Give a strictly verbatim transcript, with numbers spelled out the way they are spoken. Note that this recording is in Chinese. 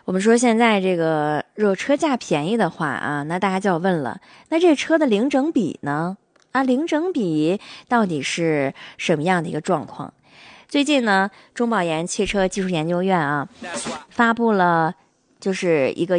我们说现在这个若车价便宜的话啊，那大家就要问了，那这车的零整比呢？啊，零整比到底是什么样的一个状况？最近呢，中保研汽车技术研究院啊发布了就是一个